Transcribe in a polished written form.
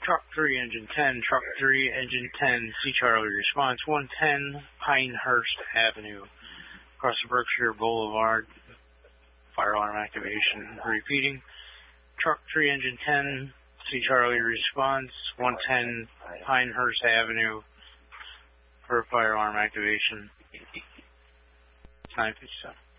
Truck 3, Engine 10, Truck 3, Engine 10, C Charlie response, 110 Pinehurst Avenue, across the Berkshire Boulevard, fire alarm activation. Repeating, Truck 3, Engine 10, C Charlie response, 110 Pinehurst Avenue, for fire alarm activation. 9:57.